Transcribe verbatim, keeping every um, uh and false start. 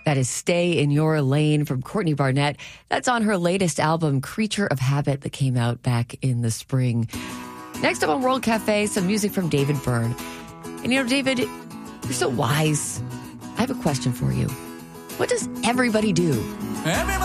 That is Stay in Your Lane from Courtney Barnett. That's on her latest album, Creature of Habit, that came out back in the spring. Next up on World Cafe, some music from David Byrne. And you know, David, you're so wise. I have a question for you. What does everybody do? Everybody